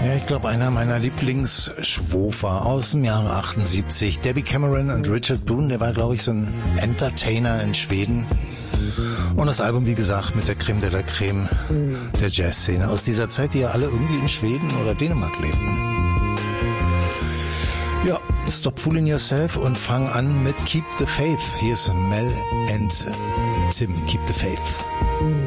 Ja, ich glaube, einer meiner Lieblingsschwofer aus dem Jahre 78. Debbie Cameron und Richard Boone, der war, glaube ich, so ein Entertainer in Schweden. Und das Album, wie gesagt, mit der Creme de la Creme der Jazzszene aus dieser Zeit, die ja alle irgendwie in Schweden oder Dänemark lebten. Ja, Stop Fooling Yourself und fang an mit Keep the Faith. Hier ist Mel and Tim, Keep the Faith.